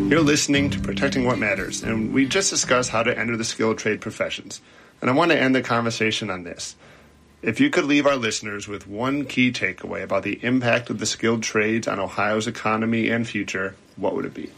You're listening to Protecting What Matters, and we just discussed how to enter the skilled trade professions. And I want to end the conversation on this. If you could leave our listeners with one key takeaway about the impact of the skilled trades on Ohio's economy and future, what would it be?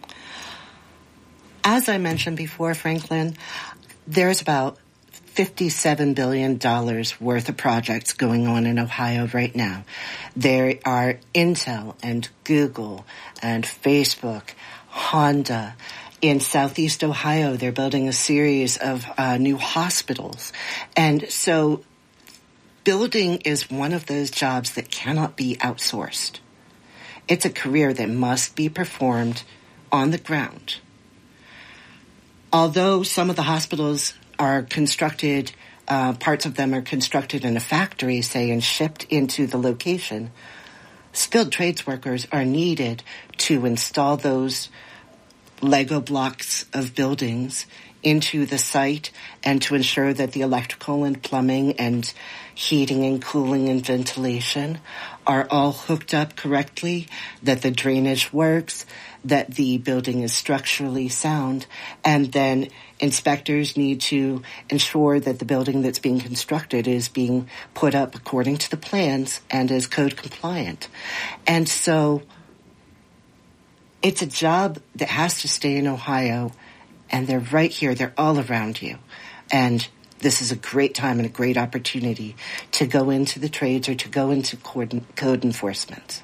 As I mentioned before, Franklin, there's about $57 billion worth of projects going on in Ohio right now. There are Intel and Google and Facebook, Honda. In Southeast Ohio, they're building a series of new hospitals. And so building is one of those jobs that cannot be outsourced. It's a career that must be performed on the ground. Although some of the hospitals are constructed, parts of them are constructed in a factory, say, and shipped into the location, skilled trades workers are needed to install those Lego blocks of buildings into the site and to ensure that the electrical and plumbing and heating and cooling and ventilation are all hooked up correctly, that the drainage works, that the building is structurally sound, and then inspectors need to ensure that the building that's being constructed is being put up according to the plans and is code compliant. And so it's a job that has to stay in Ohio, and they're right here. They're all around you. And this is a great time and a great opportunity to go into the trades or to go into code enforcement.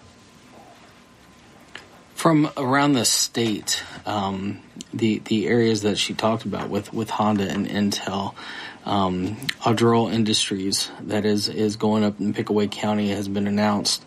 From around the state, the areas that she talked about with Honda and Intel, Audurell Industries that is going up in Pickaway County has been announced.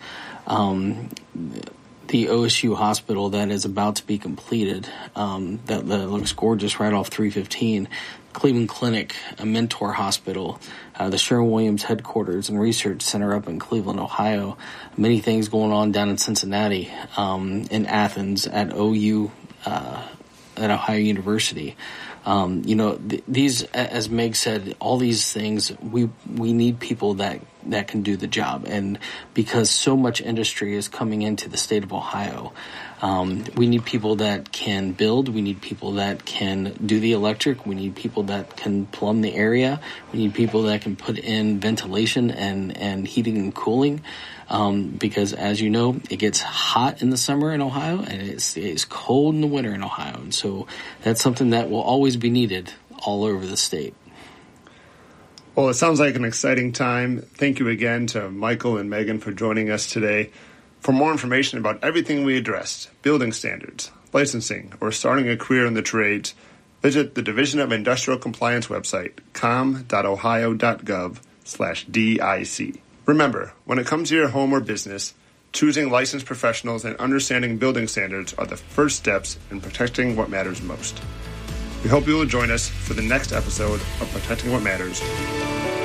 The OSU hospital that is about to be completed, that looks gorgeous right off 315. Cleveland Clinic, a Mentor Hospital, the Sherwin-Williams headquarters and research center up in Cleveland, Ohio. Many things going on down in Cincinnati, in Athens, at OU, at Ohio University. These, as Meg said, all these things, we need people that can do the job. And because so much industry is coming into the state of Ohio, we need people that can build. We need people that can do the electric. We need people that can plumb the area. We need people that can put in ventilation and heating and cooling. Because as you know, it gets hot in the summer in Ohio and it's cold in the winter in Ohio. And so that's something that will always be needed all over the state. Well, it sounds like an exciting time. Thank you again to Michael and Megan for joining us today. For more information about everything we addressed, building standards, licensing, or starting a career in the trades, visit the Division of Industrial Compliance website, com.ohio.gov/DIC. Remember, when it comes to your home or business, choosing licensed professionals and understanding building standards are the first steps in protecting what matters most. We hope you will join us for the next episode of Protecting What Matters.